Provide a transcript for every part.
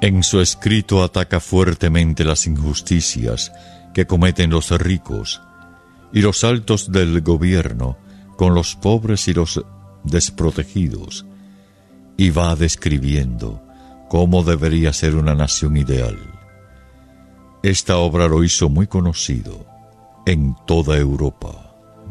En su escrito ataca fuertemente las injusticias que cometen los ricos y los altos del gobierno con los pobres y los desprotegidos, y va describiendo cómo debería ser una nación ideal. Esta obra lo hizo muy conocido en toda Europa.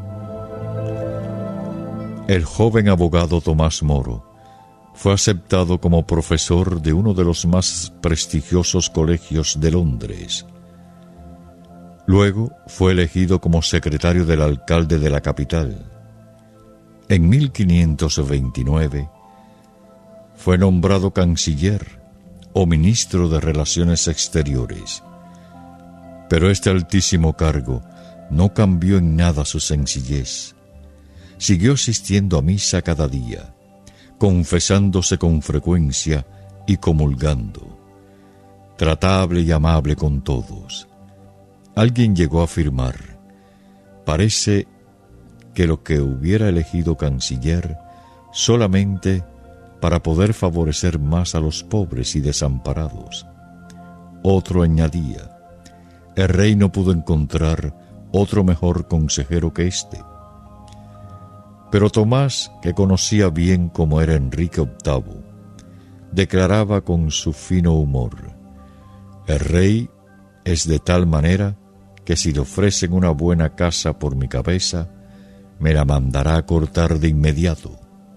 El joven abogado Tomás Moro fue aceptado como profesor de uno de los más prestigiosos colegios de Londres. Luego fue elegido como secretario del alcalde de la capital. En 1529 fue nombrado canciller o ministro de Relaciones Exteriores. Pero este altísimo cargo no cambió en nada su sencillez. Siguió asistiendo a misa cada día, confesándose con frecuencia y comulgando, tratable y amable con todos. Alguien llegó a afirmar: parece que lo que hubiera elegido canciller solamente para poder favorecer más a los pobres y desamparados. Otro añadía: el rey no pudo encontrar otro mejor consejero que éste. Pero Tomás, que conocía bien cómo era Enrique VIII, declaraba con su fino humor: el rey es de tal manera que si le ofrecen una buena casa por mi cabeza, me la mandará a cortar de inmediato.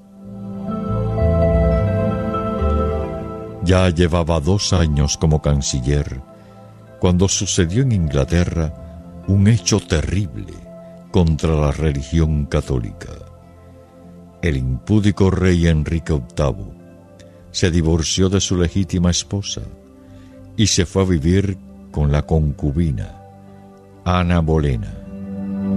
Ya llevaba 2 años como canciller cuando sucedió en Inglaterra un hecho terrible contra la religión católica. El impúdico rey Enrique VIII se divorció de su legítima esposa y se fue a vivir con la concubina Ana Bolena.